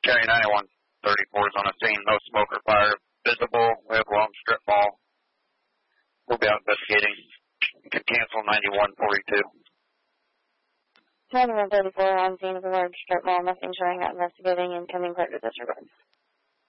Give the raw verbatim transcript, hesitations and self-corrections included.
County ninety-one thirty-four is on a scene. No smoke or fire visible. We have long strip mall. We'll be out investigating. You can cancel ninety-one forty-two. ninety-one thirty-four on scene of a large strip mall. Nothing showing, not investigating, incoming clear to disregard.